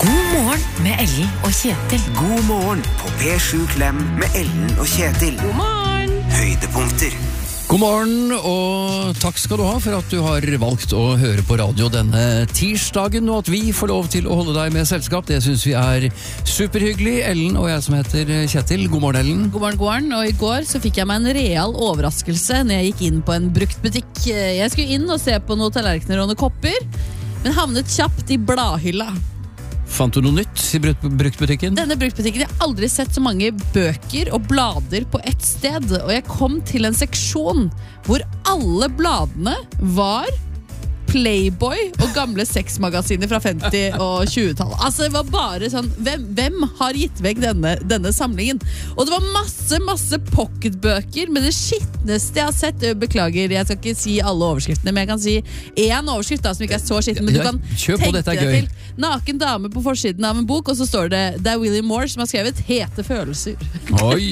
God morgen med Ellen og Kjetil. God morgen på P7 Klem med Ellen og Kjetil. God morgen. Høydepunkter. God morgen, og takk skal du ha for at du har valgt å høre på radio denne tirsdagen, og at vi får lov til å holde deg med selskap. Det synes vi er superhyggelig. Ellen og jeg som heter Kjetil. God morgen, Ellen. God morgen, god morgen. Og i går så fikk jeg meg en real overraskelse når jeg gikk inn på en bruktbutikk. Jeg skulle inn og se på noen tallerkener og noen kopper, men havnet kjapt i bladhylla. Fant du noe nytt i bruktbutikken? Denne bruktbutikken, jeg har aldri sett så mange bøker og blader på ett sted, og jeg kom til en seksjon hvor alle bladene var Playboy og gamle sexmagasiner fra 50- og 20-tallet. Altså det var bare sånn, hvem har gitt vekk denne samlingen? Og det var masse pocketbøker, men det skittneste jeg har sett, beklager, jeg skal ikke si alle overskriftene, men jeg kan si en overskrift da, som ikke er så skitten, men du kan tenke deg til naken dame på forsiden av en bok, og så står det er William Moore som har skrevet Hete følelser. Oi.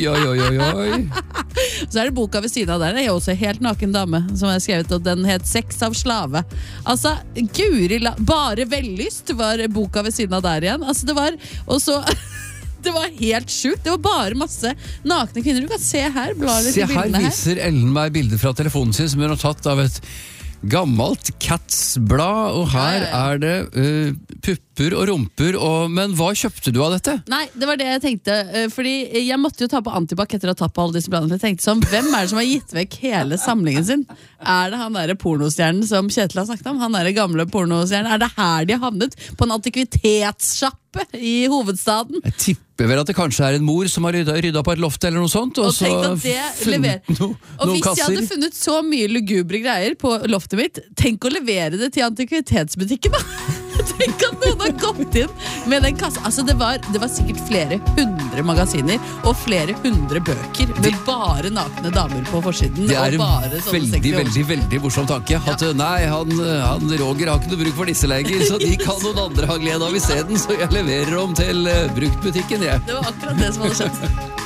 Så er det boka ved siden av der, det er også helt naken dame som har skrevet, og den het Sex av slave. Altså, bare vellyst var boka ved siden av der igjen. Altså, det var, og så det var helt sjukt. Det var bare masse nakne kvinner. Du kan se her, bla litt i bildene her. Her viser Ellen meg bilder fra telefonen sin som hun har tatt av et gammelt Cats-blad, og her er det pupper og rumper, men hva kjøpte du av dette? Nei, det var det jeg tenkte, fordi jeg måtte jo ta på Antibac etter å ha tatt på alle disse bladene. Jeg tenkte sånn, hvem er det som har gitt vekk hele samlingen sin? Er det han der pornostjernen som Kjetil har snakket om? Han der gamle pornostjernen? Er det her de har havnet? På en antikvitetssjappe i hovedstaden? Jeg tipper vel at det kanskje er en mor som har ryddet på et loft eller noe sånt, og så funnet noen kasser. Og hvis jeg hadde funnet så mye lugubre greier på loftet mitt, tenk å levere det til antikvitetsbutikken da. Tenk at noen har gått inn med den kassa. Altså det var sikkert flere 100 magasiner og flere 100 bøker med bare nakne damer på forsiden. Det er en veldig morsom tanke. At nei, han Roger har ikke noe bruk for disse lenger, så de kan noen andre ha glede av i stedet, så jeg leverer dem til bruktbutikken. Det var akkurat det som hadde skjedd.